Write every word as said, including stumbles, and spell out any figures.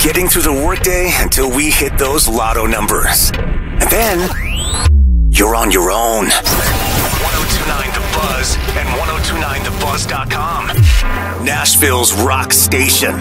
getting through the workday until we hit those lotto numbers. And then, you're on your own. ten twenty-nine The Buzz and ten twenty-nine the buzz dot com. Nashville's rock station.